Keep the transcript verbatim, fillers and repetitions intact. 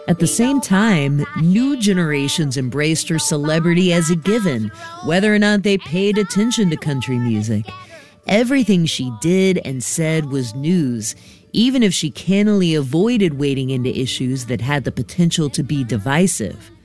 At the same time, new generations embraced her celebrity as a given, whether or not they paid attention to country music. Everything she did and said was news, even if she cannily avoided wading into issues that had the potential to be divisive.